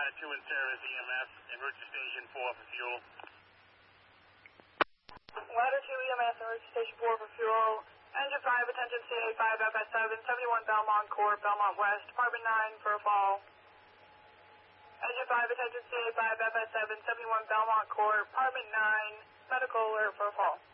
Ladder 2 in service, EMS, en route to Station 4 for fuel. Ladder 2 EMS, en route to Station 4 for fuel. Engine 5, attention CA5, FS7, 71 Belmont Court, Belmont West, Department 9 for a fall. Engine 5, attention CA5, FS7, 71 Belmont Court, Department 9, medical alert for a fall.